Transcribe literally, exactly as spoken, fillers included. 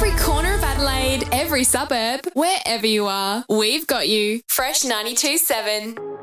Every corner of Adelaide, every suburb, wherever you are, we've got you. Fresh ninety-two point seven.